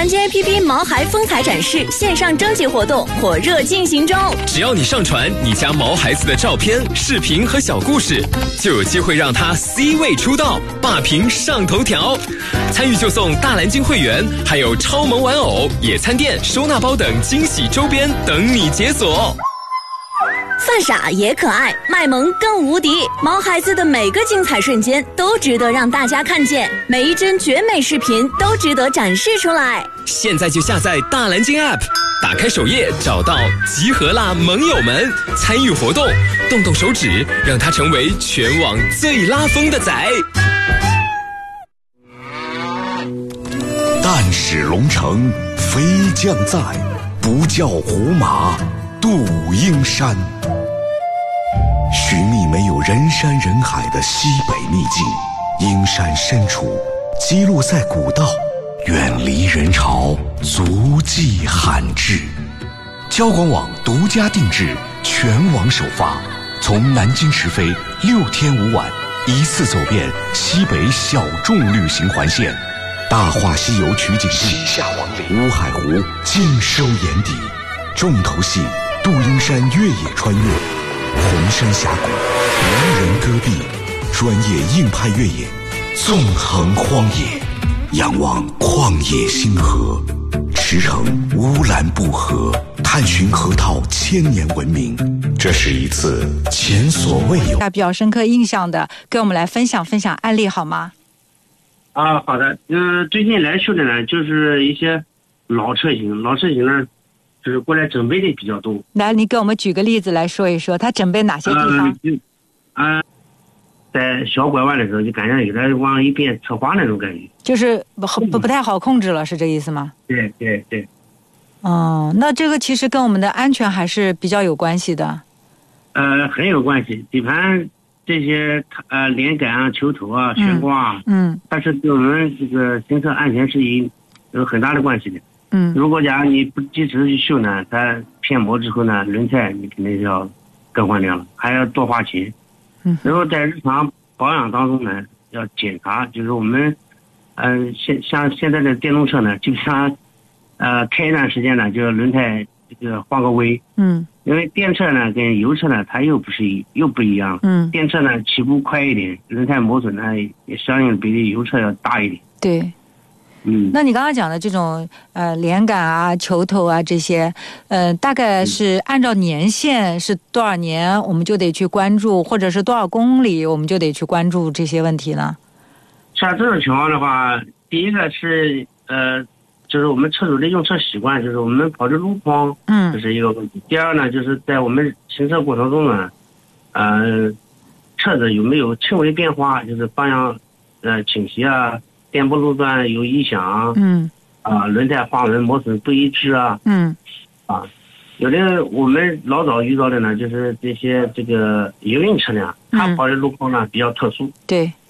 蓝鲸 APP 毛孩风采展示线上征集活动火热进行中， 只要你上传你家毛孩子的照片、视频和小故事，就有机会让他 C 位出道，霸屏上头条。参与就送大蓝鲸会员，还有超萌玩偶、野餐垫、收纳包等惊喜周边等你解锁。 犯傻也可爱，卖萌更无敌。毛孩子的每个精彩瞬间都值得让大家看见，每一帧绝美视频都值得展示出来。 现在就下载大蓝鲸 App， 打开首页找到集合啦萌友们，参与活动，动动手指，让他成为全网最拉风的仔。 但使龙城飞将在，不教胡马度阴山。寻觅没有人山人海的西北秘境，阴山深处，基路赛古道，远离人潮，足迹罕至。交广网独家定制，全网首发，从南京直飞6天5晚，一次走遍西北小众旅行环线。大话西游取景地下王陵、乌海湖尽收眼底，重头戏杜阴山越野穿越，红山峡谷无人戈壁，专业硬派越野，纵横荒野，仰望旷野星河，驰骋乌兰布和，探寻河套1000年文明。这是一次前所未有比较深刻印象的，跟我们来分享分享案例好吗？ 好的。最近来修的呢，就是一些老车型呢，就是过来整备的比较多。 来，你给我们举个例子来说一说，他整备哪些地方？ 在小拐弯的时候，就感觉有点往一边侧滑那种感觉， 就是不太好控制了，是这意思吗？ 对对对。 那这个其实跟我们的安全还是比较有关系的。 很有关系。底盘这些连杆啊、球头啊、悬挂啊，它是对我们这个行车安全是有很大的关系的。如果假如你不及时去修呢，它片磨之后呢，轮胎你肯定是要更换掉了，还要多花钱。然后在日常保养当中呢，要检查，就是我们像现在的电动车呢，就像开一段时间呢，就轮胎这个换个位。因为电车呢跟油车呢它又不一样。电车呢起步快一点，轮胎磨损呢也相应比油车要大一点。 对。那你刚刚讲的这种连杆啊、球头啊这些，大概是按照年限是多少年我们就得去关注，或者是多少公里我们就得去关注这些问题呢？ 像这种情况的话，第一个是就是我们车主的用车习惯，就是我们跑的路况，这是一个问题。第二呢，就是在我们行车过程中呢，车子有没有轻微变化，就是方向倾斜啊，颠簸路段有异响，轮胎花纹磨损不一致啊，有的我们老早遇到的呢，就是这个营运车辆，它跑的路况呢比较特殊， 对，